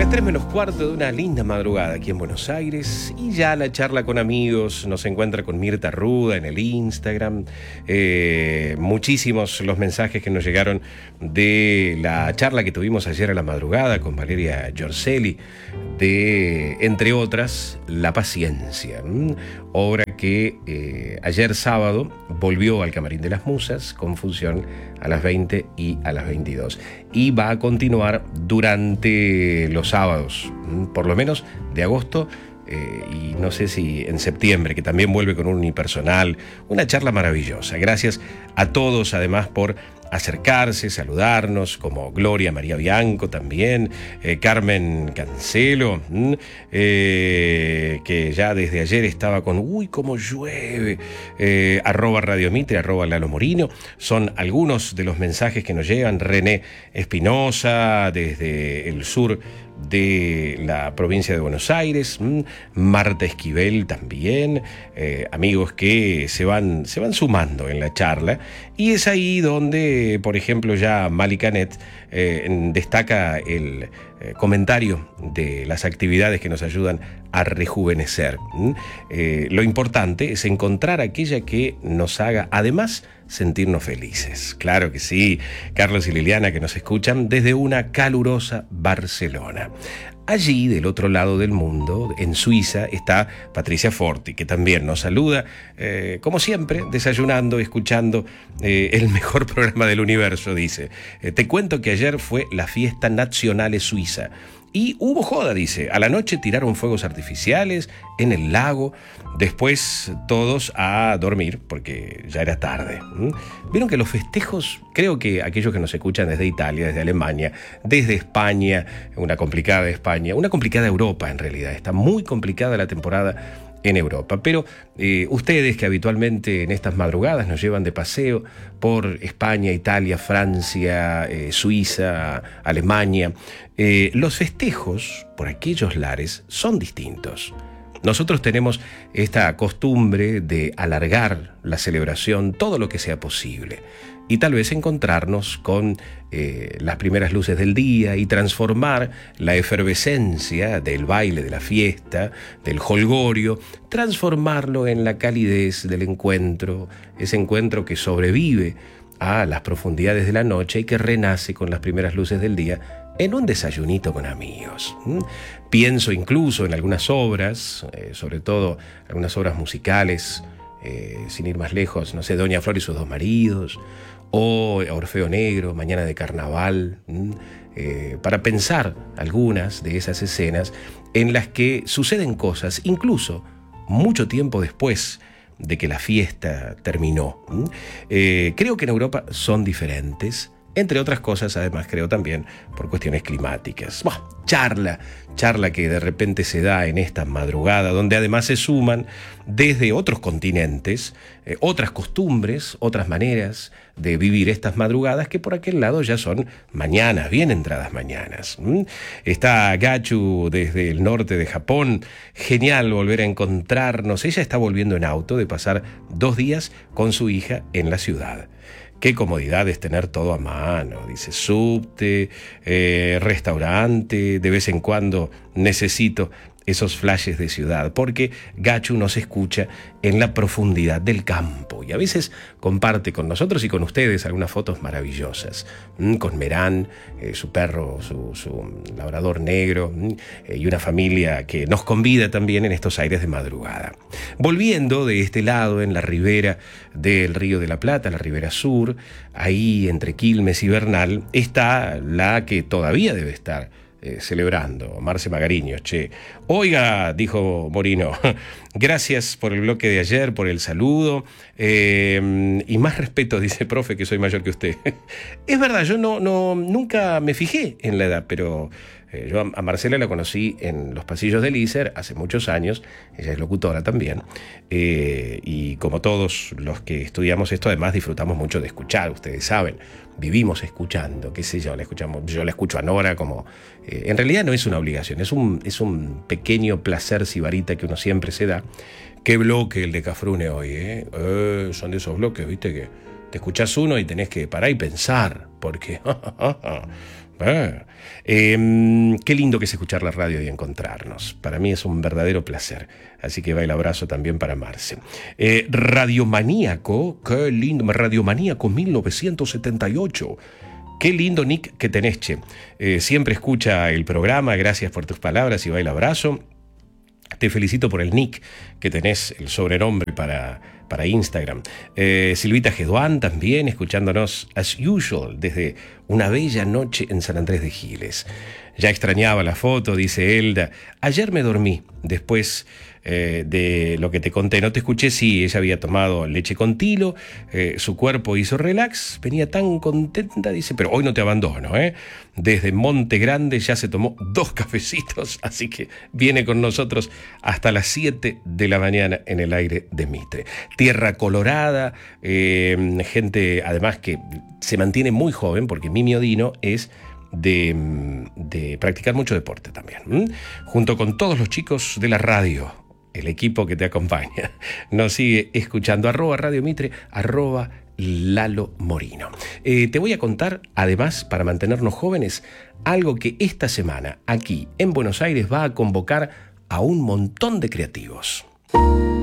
Las 3 menos cuarto de una linda madrugada aquí en Buenos Aires, y ya la charla con amigos nos encuentra con Mirta Ruda en el Instagram. Muchísimos los mensajes que nos llegaron de la charla que tuvimos ayer a la madrugada con Valeria Giorcelli de, entre otras, La Paciencia, obra que ayer sábado volvió al Camarín de las Musas con función a las 20 y a las 22, y va a continuar durante los sábados, por lo menos de agosto, y no sé si en septiembre, que también vuelve con un unipersonal, una charla maravillosa. Gracias a todos además por acercarse, saludarnos, como Gloria María Bianco también, Carmen Cancelo, que ya desde ayer estaba con uy, cómo llueve, arroba Radio Mitre, arroba Lalo Morino, son algunos de los mensajes que nos llegan. René Espinosa desde el sur de la provincia de Buenos Aires, Marta Esquivel también, amigos que se van sumando en la charla, y es ahí donde, por ejemplo, ya Mali Canet destaca el comentario de las actividades que nos ayudan a rejuvenecer. Lo importante es encontrar aquella que nos haga además sentirnos felices. Claro que sí, Carlos y Liliana, que nos escuchan desde una calurosa Barcelona. Allí, del otro lado del mundo, en Suiza, está Patricia Forti, que también nos saluda, como siempre, desayunando, escuchando el mejor programa del universo, dice. Te cuento que ayer fue la fiesta nacional suiza. Y hubo joda, dice. A la noche tiraron fuegos artificiales en el lago. Después todos a dormir, porque ya era tarde. Vieron que los festejos, creo que aquellos que nos escuchan desde Italia, desde Alemania, desde España, una complicada Europa en realidad. Está muy complicada la temporada en Europa, pero ustedes que habitualmente en estas madrugadas nos llevan de paseo por España, Italia, Francia, Suiza, Alemania, los festejos por aquellos lares son distintos. Nosotros tenemos esta costumbre de alargar la celebración todo lo que sea posible, y tal vez encontrarnos con las primeras luces del día y transformar la efervescencia del baile, de la fiesta, del jolgorio, transformarlo en la calidez del encuentro, ese encuentro que sobrevive a las profundidades de la noche y que renace con las primeras luces del día en un desayunito con amigos. Pienso incluso en algunas obras, sobre todo algunas obras musicales, sin ir más lejos, no sé, Doña Flor y sus dos maridos, o Orfeo Negro, Mañana de Carnaval, para pensar algunas de esas escenas en las que suceden cosas, incluso mucho tiempo después de que la fiesta terminó. Creo que en Europa son diferentes, entre otras cosas, además, creo también por cuestiones climáticas. Charla que de repente se da en esta madrugada, donde además se suman desde otros continentes, otras costumbres, otras maneras de vivir estas madrugadas que por aquel lado ya son mañanas, bien entradas mañanas. Está Gachu desde el norte de Japón, genial volver a encontrarnos. Ella está volviendo en auto de pasar 2 días con su hija en la ciudad. Qué comodidad es tener todo a mano, dice, subte, restaurante, de vez en cuando necesito esos flashes de ciudad, porque Gachu nos escucha en la profundidad del campo y a veces comparte con nosotros y con ustedes algunas fotos maravillosas, con Merán, su perro, su labrador negro, y una familia que nos convida también en estos aires de madrugada. Volviendo de este lado, en la ribera del Río de la Plata, la ribera sur, ahí entre Quilmes y Bernal, está la que todavía debe estar celebrando, Marce Magariño. Oiga, dijo Morino, gracias por el bloque de ayer, por el saludo, y más respeto, dice profe, que soy mayor que usted. Es verdad, yo nunca me fijé en la edad, pero yo a Marcela la conocí en los pasillos del ISER hace muchos años, ella es locutora también, y como todos los que estudiamos esto, además disfrutamos mucho de escuchar, ustedes saben, vivimos escuchando, qué sé yo, yo la escucho a Nora como, en realidad no es una obligación, es un pequeño placer sibarita que uno siempre se da. Qué bloque el de Cafrune hoy, son de esos bloques, viste, que te escuchás uno y tenés que parar y pensar, porque Qué lindo que es escuchar la radio y encontrarnos. Para mí es un verdadero placer. Así que va el abrazo también para Marce. Radiomaníaco, qué lindo. Radiomaníaco 1978. Qué lindo nick que tenés, che. Siempre escucha el programa. Gracias por tus palabras y va el abrazo. Te felicito por el nick que tenés, el sobrenombre para Instagram. Silvita Geduán también, escuchándonos as usual desde una bella noche en San Andrés de Giles. Ya extrañaba la foto, dice Elda. Ayer me dormí, después de lo que te conté. No te escuché, sí, ella había tomado leche con tilo, su cuerpo hizo relax, venía tan contenta, dice, pero hoy no te abandono, ¿eh? Desde Monte Grande ya se tomó 2 cafecitos, así que viene con nosotros hasta las 7 de la mañana en el aire de Mitre. Tierra colorada, gente además que se mantiene muy joven, porque Mimi Odino es de practicar mucho deporte también. Junto con todos los chicos de la radio, el equipo que te acompaña, nos sigue escuchando, @Radio Mitre, @Lalo Morino. Te voy a contar, además, para mantenernos jóvenes, algo que esta semana, aquí en Buenos Aires, va a convocar a un montón de creativos.